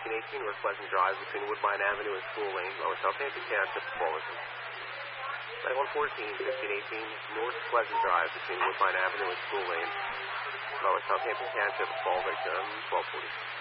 1518 North Pleasant Drive between Woodbine Avenue and School Lane, Lower Southampton Township, Fullerton. Flight 114, 1518 North Pleasant Drive between Woodbine Avenue and School Lane, Lower Southampton Township, Fullerton, 1240.